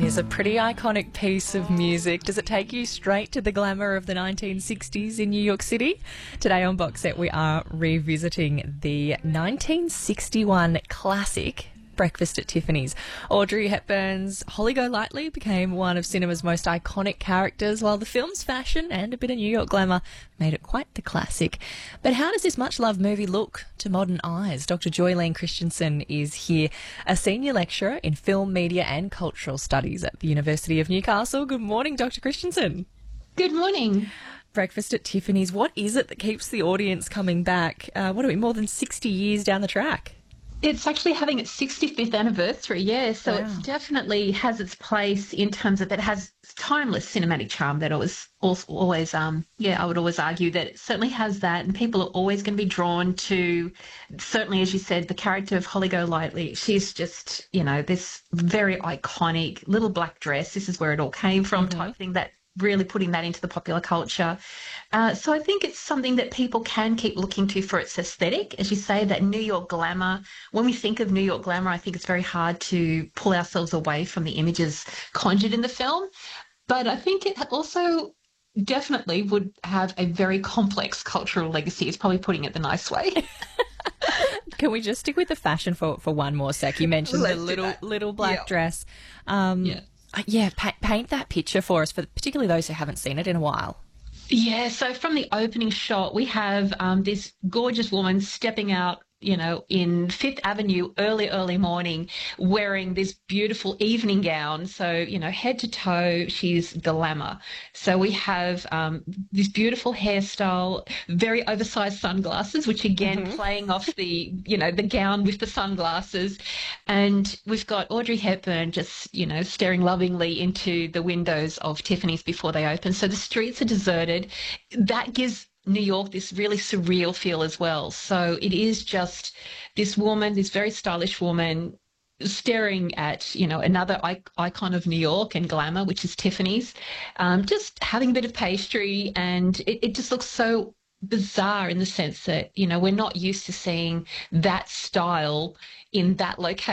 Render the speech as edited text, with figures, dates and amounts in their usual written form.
is a pretty iconic piece of music. Does it take you straight to the glamour of the 1960s in New York City? Today on Box Set, we are revisiting the 1961 classic Breakfast at Tiffany's. Audrey Hepburn's Holly Golightly became one of cinema's most iconic characters, while the film's fashion and a bit of New York glamour made it quite the classic. But how does this much-loved movie look to modern eyes? Dr. Joylene Christensen is here, a senior lecturer in film, media and cultural studies at the University of Newcastle. Good morning, Dr. Christensen. Good morning. Breakfast at Tiffany's, what is it that keeps the audience coming back? What are we, more than 60 years down the track? It's actually having its 65th anniversary, yeah. So Wow. It definitely has its place in terms of it has timeless cinematic charm that it was always, I would always argue that it certainly has that, and people are always going to be drawn to, certainly, as you said, the character of Holly Golightly. She's just, this very iconic little black dress. This is where it all came from type thing, that really putting that into the popular culture. So I think it's something that people can keep looking to for its aesthetic. As you say, that New York glamour, when we think of New York glamour, I think it's very hard to pull ourselves away from the images conjured in the film. But I think it also definitely would have a very complex cultural legacy, is probably putting it the nice way. Can we just stick with the fashion for one more sec? You mentioned Let's the do little black Yeah. dress. Paint that picture for us, for particularly those who haven't seen it in a while. Yeah, so from the opening shot, we have this gorgeous woman stepping out, in Fifth Avenue early morning, wearing this beautiful evening gown. So, head to toe, she's glamour. So we have this beautiful hairstyle, very oversized sunglasses, which again, playing off the gown with the sunglasses. And we've got Audrey Hepburn just, staring lovingly into the windows of Tiffany's before they open. So the streets are deserted. That gives New York this really surreal feel as well. So it is just this woman, this very stylish woman, staring at, another icon of New York and glamour, which is Tiffany's, just having a bit of pastry, and it just looks so bizarre in the sense that, we're not used to seeing that style in that location.